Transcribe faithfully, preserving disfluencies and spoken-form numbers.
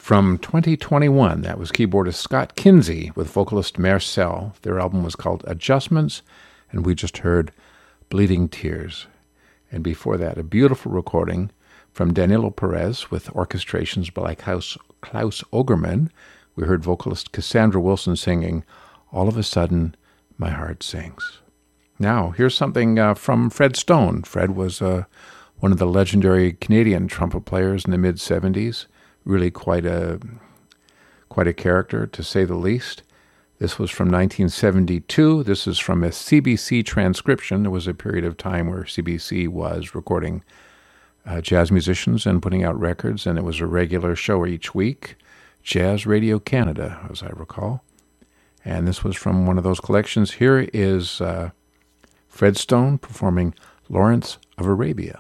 From twenty twenty-one, that was keyboardist Scott Kinsey with vocalist Marcel. Their album was called Adjustments, and we just heard Bleeding Tears. And before that, a beautiful recording from Danilo Perez with orchestrations by Klaus, Klaus Ogerman. We heard vocalist Cassandra Wilson singing All of a Sudden, My Heart Sings. Now, here's something uh, from Fred Stone. Fred was uh, one of the legendary Canadian trumpet players in the mid-seventies. Really quite a quite a character, to say the least. This was from nineteen seventy-two. This is from a C B C transcription. There was a period of time where C B C was recording uh, jazz musicians and putting out records, and it was a regular show each week. Jazz Radio Canada, as I recall. And this was from one of those collections. Here is uh, Fred Stone performing Lawrence of Arabia.